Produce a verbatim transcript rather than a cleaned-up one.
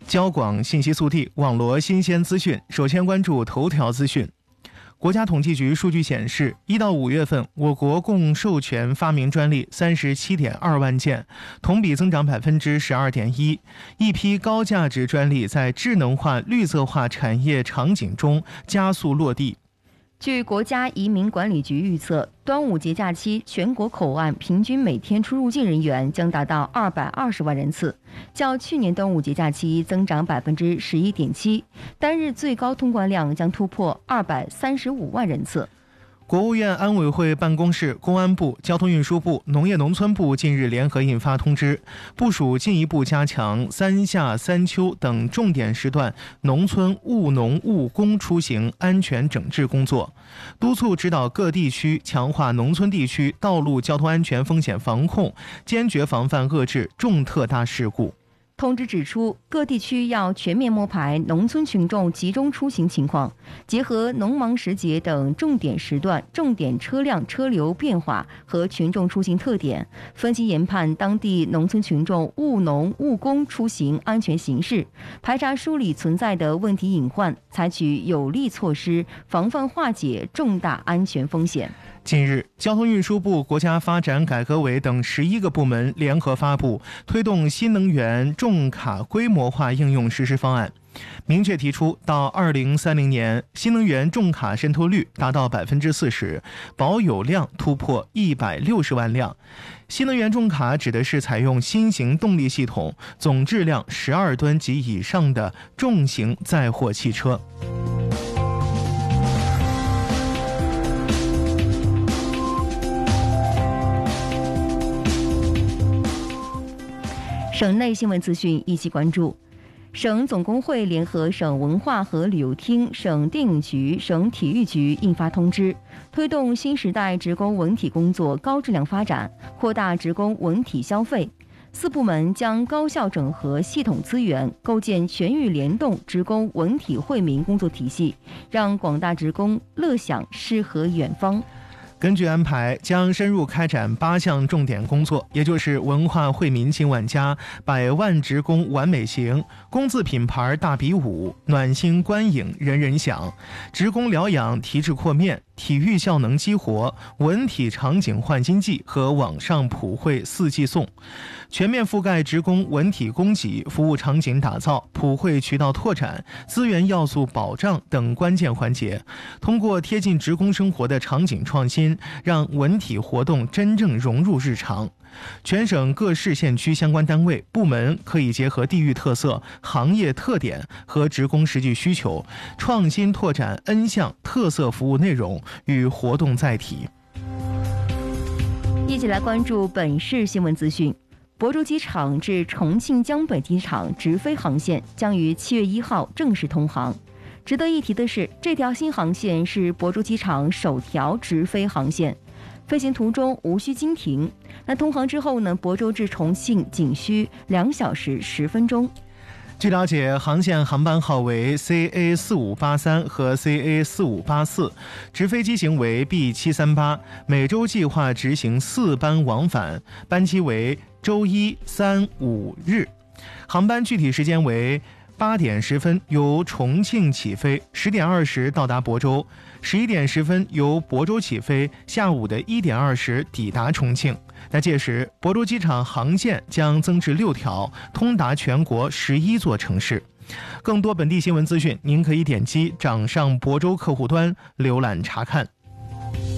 交广信息速递，网罗新鲜资讯。首先关注头条资讯。国家统计局数据显示，一到五月份，我国共授权发明专利三十七点二万件，同比增长百分之十二点一。一批高价值专利在智能化、绿色化产业场景中加速落地。 据国家移民管理局预测，端午节假期全国口岸平均每天出入境人员将达到二百二十万人次，较去年端午节假期增长百分之十一点七，单日最高通关量将突破二百三十五万人次。 国务院安委会办公室、公安部、交通运输部、农业农村部近日联合印发通知，部署进一步加强三夏、三秋等重点时段农村务农务工出行安全整治工作，督促指导各地区强化农村地区道路交通安全风险防控，坚决防范遏制重特大事故。 通知指出，各地区要全面摸排农村群众集中出行情况，结合农忙时节等重点时段、重点车辆车流变化和群众出行特点，分析研判当地农村群众务农务工出行安全形势，排查梳理存在的问题隐患，采取有力措施，防范化解重大安全风险。 近日，交通运输部、国家发展改革委等十一个部门联合发布推动新能源重卡规模化应用实施方案，明确提出，到二零三零年，新能源重卡渗透率达到百分之四十，保有量突破一百六十万辆。新能源重卡指的是采用新型动力系统、总质量十二吨及以上的重型载货汽车。 省内新闻资讯一起关注。省总工会联合省文化和旅游厅、省电影局、省体育局印发通知，推动新时代职工文体工作高质量发展，扩大职工文体消费。四部门将高效整合系统资源，构建全域联动职工文体惠民工作体系，让广大职工乐享诗和远方。 根据安排，将深入开展八项重点工作，也就是文化惠民情万家、百万职工完美行、工字品牌大比武、暖心观影人人享、职工疗养提质扩面、体育效能激活、文体场景焕新季和网上普惠四季送，全面覆盖职工文体供给、服务场景打造、普惠渠道拓展、资源要素保障等关键环节，通过贴近职工生活的场景创新，让文体活动真正融入日常。全省各市县区相关单位部门可以结合地域特色、行业特点和职工实际需求，创新拓展 N 项特色服务内容与活动载体。 一起来关注本市新闻资讯。亳州机场至重庆江北机场直飞航线将于七月一号正式通航。值得一提的是，这条新航线是亳州机场首条直飞航线，飞行途中无需经停。那通航之后呢，亳州至重庆仅需两小时十分钟。 据了解，航线航班号为 C A 四五八三 和 C A 四五八四，直飞机型为 B 七三八，每周计划执行四班往返，班期为周一、三、五日。航班具体时间为八点十分由重庆起飞，十点二十到达亳州，十一点十分由亳州起飞，下午的一点二十抵达重庆。那届时，亳州机场航线将增至六条，通达全国十一座城市。更多本地新闻资讯，您可以点击掌上亳州客户端浏览查看。